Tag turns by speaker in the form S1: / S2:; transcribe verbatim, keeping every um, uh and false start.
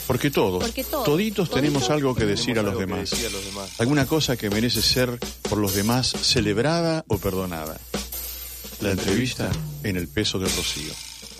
S1: Porque todos,
S2: Porque todos
S1: toditos tenemos
S2: toditos
S1: algo que
S3: tenemos
S1: decir a los
S3: algo que
S1: demás.
S3: decir a los demás.
S1: Alguna cosa que merece ser por los demás celebrada o perdonada. La entrevista en El Peso de Rocío.